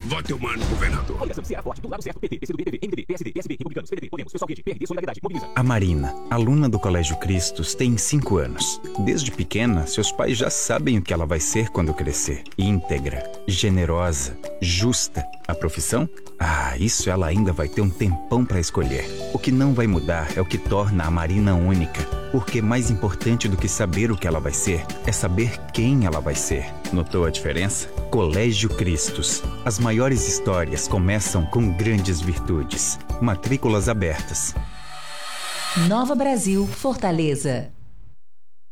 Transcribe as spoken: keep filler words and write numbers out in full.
Vote o mano, governador. Coligação C A Forte, do lado certo, P T, P C do B, P V, M D B, P S D, P S B, Republicanos, P D T, Podemos, Pessoal Quente, P R D, Solidariedade, Mobiliza. A Marina, aluna do Colégio Cristos, tem cinco anos. Desde pequena, seus pais já sabem o que ela vai ser quando crescer. Íntegra, generosa, justa. A profissão? Ah, isso ela ainda vai ter um tempão para escolher. O que não vai mudar é o que torna a Marina única. Porque mais importante do que saber o que ela vai ser, é saber quem ela vai ser. Notou a diferença? Colégio Cristos. As maiores histórias começam com grandes virtudes. Matrículas abertas. Nova Brasil, Fortaleza.